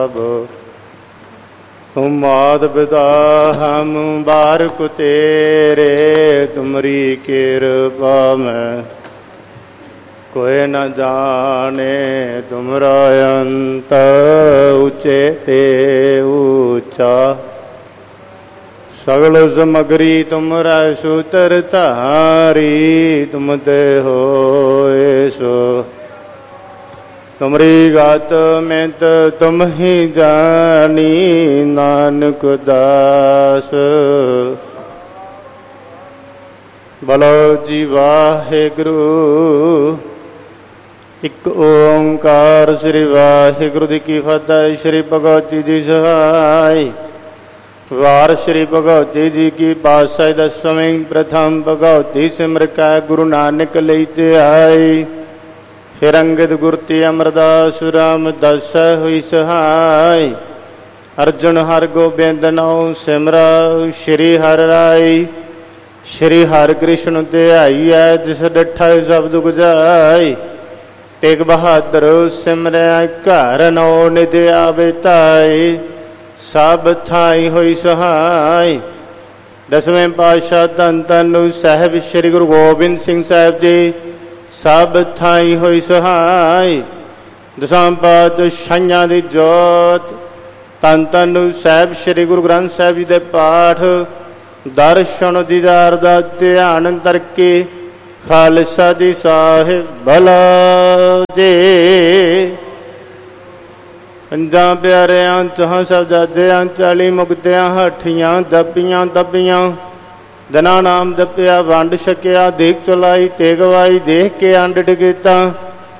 तुम मात पिता हम बारक तेरे, तुमरी कृपा में कोई न जाने तुमरा अंत, ऊंचे ते ऊंचा सगल समगरी तुमरा सूतर तारी, तुम ते होए सो तुमरी गात में तो तुम ही जानी, नानक दास बोलो जी वाहेगुरु। एक ओंकार श्री वाहेगुरु जी की फतेह। श्री भगवती जी सहाय। वार श्री भगवती जी की पातशाही दसवीं प्रथम भगवती सिमर कै गुरु नानक लेते आए। फिर अंगद गुरती अमरदास रामदास हुई सहाय। अर्जुन हर गोबिंद नौ सिमरा श्री हर राय। श्री हर कृष्ण ते आईए जिस डठा शब्द गुजाई। तेग बहादुर सिमरया घर नौ निध आवे ताई। सब थाई होई सहाय। दसवें पातशाह धन धन साहिब श्री गुरु गोबिंद सिंह साहिब जी सब थाई होई सहाय। दसां पातशाहियां दी जोत धन धन साहिब श्री गुरु ग्रंथ साहिब जी दे पाठ दर्शन दीदार दा ध्यान करके खालसा जी साहिब भला जी। पंजां प्यारियां चौहां साहिबजादियां 40 मुक्तियां हठियां दबियां दबियां दना नाम दपिया वंड छकिया देख चलाई तेगवाई देख के अंड डिगेता।